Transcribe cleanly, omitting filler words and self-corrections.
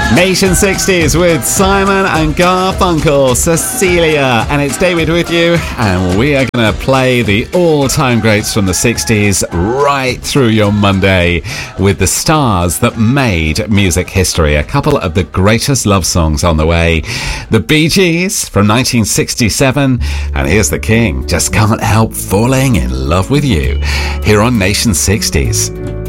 Nation 60s with Simon and Garfunkel, Cecilia, and it's David with you, and we are going to play the all-time greats from the 60s right through your Monday with the stars that made music history. A couple of the greatest love songs on the way. The Bee Gees from 1967, and here's the King, Just Can't Help Falling in Love with You, here on Nation 60s.